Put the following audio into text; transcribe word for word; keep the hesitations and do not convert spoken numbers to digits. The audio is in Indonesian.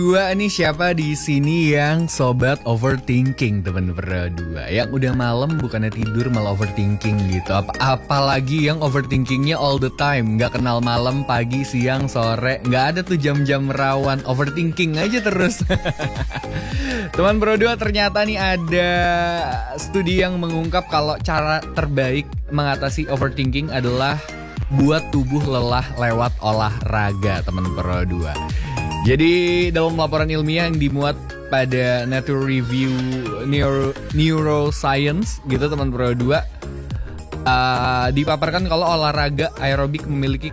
Dua nih siapa di sini yang sobat overthinking teman berdua, yang udah malam bukannya tidur malah overthinking gitu. Apa apalagi yang overthinkingnya all the time, nggak kenal malam, pagi, siang, sore, nggak ada tuh jam-jam rawan, overthinking aja terus. Teman berdua, ternyata nih ada studi yang mengungkap kalau cara terbaik mengatasi overthinking adalah buat tubuh lelah lewat olahraga, teman berdua. Jadi dalam laporan ilmiah yang dimuat pada Nature Review Neuro, Neuroscience gitu teman berdua, uh, dipaparkan kalau olahraga aerobik memiliki